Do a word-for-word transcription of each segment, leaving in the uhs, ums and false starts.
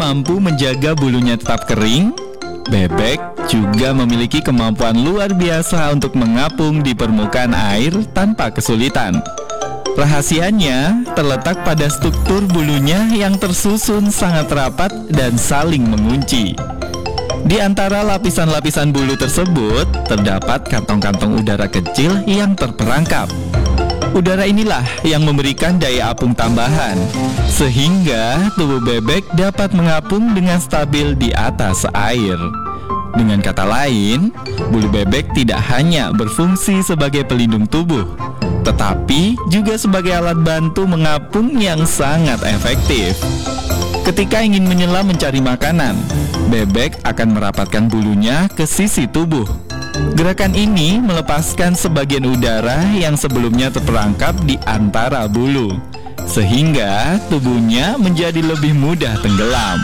mampu menjaga bulunya tetap kering, bebek juga memiliki kemampuan luar biasa untuk mengapung di permukaan air tanpa kesulitan. Rahasianya terletak pada struktur bulunya yang tersusun sangat rapat dan saling mengunci. Di antara lapisan-lapisan bulu tersebut, terdapat kantong-kantong udara kecil yang terperangkap. Udara inilah yang memberikan daya apung tambahan, sehingga tubuh bebek dapat mengapung dengan stabil di atas air. Dengan kata lain, bulu bebek tidak hanya berfungsi sebagai pelindung tubuh, tetapi juga sebagai alat bantu mengapung yang sangat efektif. Ketika ingin menyelam mencari makanan, bebek akan merapatkan bulunya ke sisi tubuh. Gerakan ini melepaskan sebagian udara yang sebelumnya terperangkap di antara bulu, sehingga tubuhnya menjadi lebih mudah tenggelam.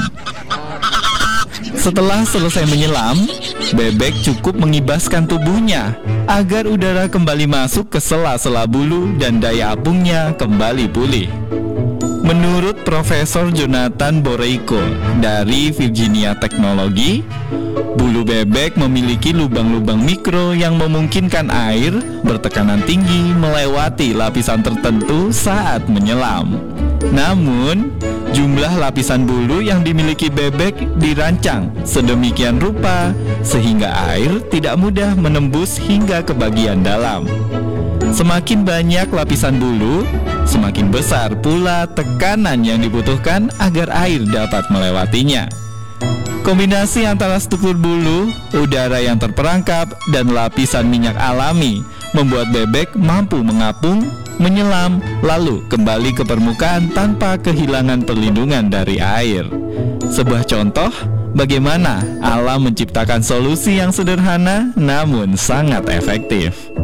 Setelah selesai menyelam, bebek cukup mengibaskan tubuhnya agar udara kembali masuk ke sela-sela bulu dan daya apungnya kembali pulih. Menurut Profesor Jonathan Boreiko dari Virginia Technology, bulu bebek memiliki lubang-lubang mikro yang memungkinkan air bertekanan tinggi melewati lapisan tertentu saat menyelam. Namun, jumlah lapisan bulu yang dimiliki bebek dirancang sedemikian rupa sehingga air tidak mudah menembus hingga ke bagian dalam. Semakin banyak lapisan bulu, semakin besar pula tekanan yang dibutuhkan agar air dapat melewatinya. Kombinasi antara struktur bulu, udara yang terperangkap, dan lapisan minyak alami membuat bebek mampu mengapung, menyelam, lalu kembali ke permukaan tanpa kehilangan perlindungan dari air. Sebuah contoh bagaimana alam menciptakan solusi yang sederhana namun sangat efektif.